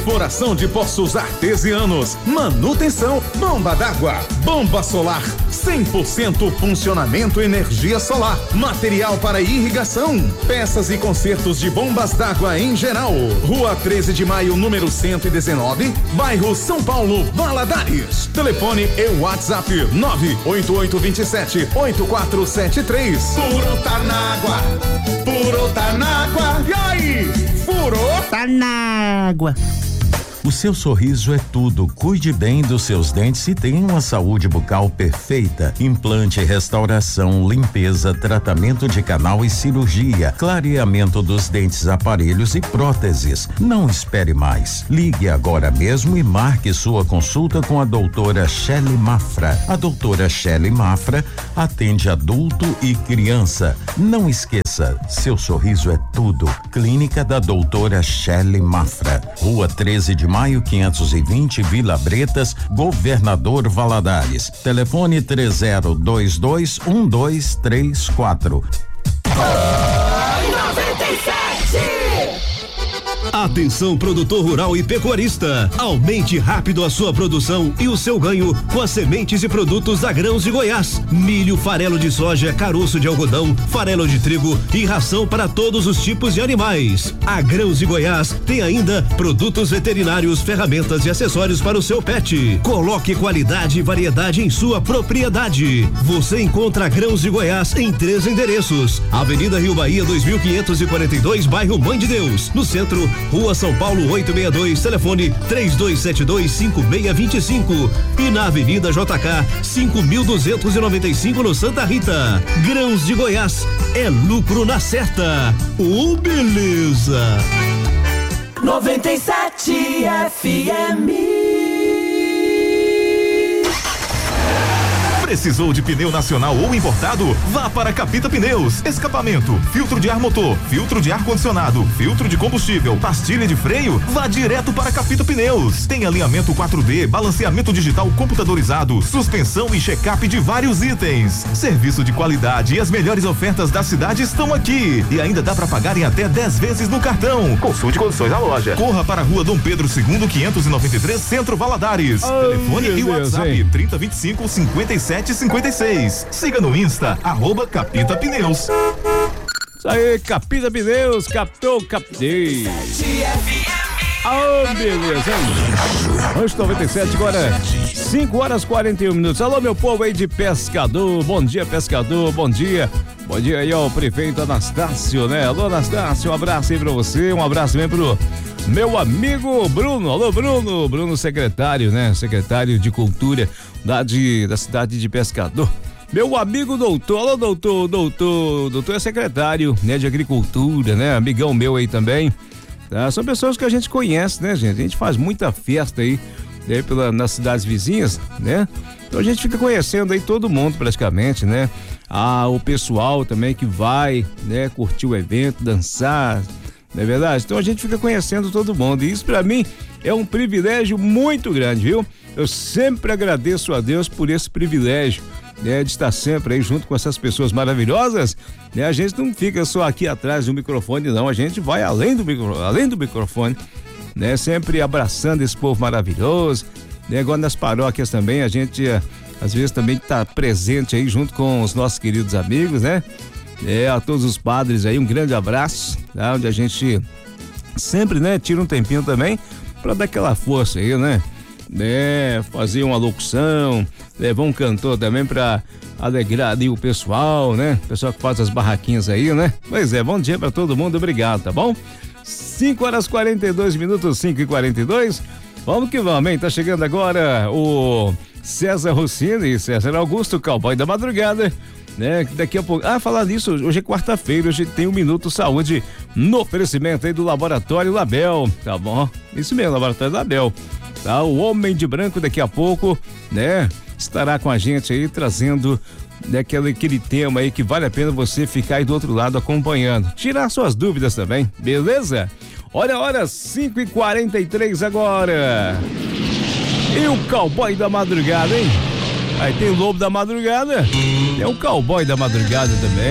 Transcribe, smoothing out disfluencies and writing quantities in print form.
perfuração de poços artesianos, manutenção, bomba d'água, bomba solar, 100% funcionamento energia solar, material para irrigação, peças e consertos de bombas d'água em geral. Rua 13 de Maio, número 119, bairro São Paulo, Valadares. Telefone e WhatsApp 98827-8473. Furou, tá na água. Furou, tá na água. E aí? Furou? Tá na água. O seu sorriso é tudo. Cuide bem dos seus dentes e tenha uma saúde bucal perfeita. Implante, restauração, limpeza, tratamento de canal e cirurgia, clareamento dos dentes, aparelhos e próteses. Não espere mais. Ligue agora mesmo e marque sua consulta com a doutora Shelly Mafra. A doutora Shelly Mafra atende adulto e criança. Não esqueça, seu sorriso é tudo. Clínica da doutora Shelly Mafra. Rua 13 de Maio, 520, Vila Bretas, Governador Valadares. Telefone 3022-1234. Atenção, produtor rural e pecuarista. Aumente rápido a sua produção e o seu ganho com as sementes e produtos da Grãos de Goiás. Milho, farelo de soja, caroço de algodão, farelo de trigo e ração para todos os tipos de animais. A Grãos de Goiás tem ainda produtos veterinários, ferramentas e acessórios para o seu pet. Coloque qualidade e variedade em sua propriedade. Você encontra a Grãos de Goiás em 3 endereços: Avenida Rio Bahia 2542, bairro Mãe de Deus. No centro, Rua São Paulo 862, telefone 3272-5625 e na Avenida JK 5295 no Santa Rita. Grãos de Goiás é lucro na certa. Ô, beleza. 97 FM. Precisou de pneu nacional ou importado? Vá para Capita Pneus. Escapamento, filtro de ar motor, filtro de ar condicionado, filtro de combustível, pastilha de freio? Vá direto para Capita Pneus. Tem alinhamento 4D, balanceamento digital computadorizado, suspensão e check-up de vários itens. Serviço de qualidade e as melhores ofertas da cidade estão aqui. E ainda dá para pagar em até 10 vezes no cartão. Consulte condições na loja. Corra para a Rua Dom Pedro II, 593, Centro Valadares. Telefone e WhatsApp 3025-5756. Siga no Insta, @Capita Pneus. Isso aí, Capita Pneus, captei. Beleza, hein? Hoje 97, agora 5h41. Alô, meu povo aí de Pescador, bom dia, Pescador, bom dia. Bom dia aí ao prefeito Anastácio, né? Alô, Anastácio, um abraço aí pra você, um abraço também pro meu amigo Bruno. Alô, Bruno secretário, né? Secretário de Cultura da cidade de Pescador. Meu amigo doutor, alô, doutor é secretário, né? De Agricultura, né? Amigão meu aí também, tá? São pessoas que a gente conhece, né, gente? A gente faz muita festa aí, né? Nas cidades vizinhas, né? Então a gente fica conhecendo aí todo mundo praticamente, né? O pessoal também que vai, né? Curtir o evento, dançar, não é verdade? Então a gente fica conhecendo todo mundo e isso pra mim é um privilégio muito grande, viu? Eu sempre agradeço a Deus por esse privilégio, né? De estar sempre aí junto com essas pessoas maravilhosas, né? A gente não fica só aqui atrás do microfone, não, a gente vai além do microfone, né? Sempre abraçando esse povo maravilhoso, né? Agora nas paróquias também, a gente às vezes também tá presente aí junto com os nossos queridos amigos, né? A todos os padres aí, um grande abraço, tá? Onde a gente sempre, né, tira um tempinho também pra dar aquela força aí, né? Fazer uma locução, levar um cantor também pra alegrar ali o pessoal, né? O pessoal que faz as barraquinhas aí, né? Pois é, bom dia pra todo mundo, obrigado, tá bom? 5h42, 5h42. Vamos que vamos, hein? Tá chegando agora o César Rossini, César Augusto, cowboy da madrugada, né? Daqui a pouco, falar nisso, hoje é quarta-feira, hoje tem um Minuto Saúde no oferecimento aí do Laboratório Label, tá bom? Isso mesmo, Laboratório Label, tá? O Homem de Branco daqui a pouco, né? Estará com a gente aí, trazendo, né, aquele tema aí que vale a pena você ficar aí do outro lado acompanhando, tirar suas dúvidas também, beleza? Olha a hora, 5h43 agora. E o cowboy da madrugada, hein? Aí tem o lobo da madrugada, tem o cowboy da madrugada também.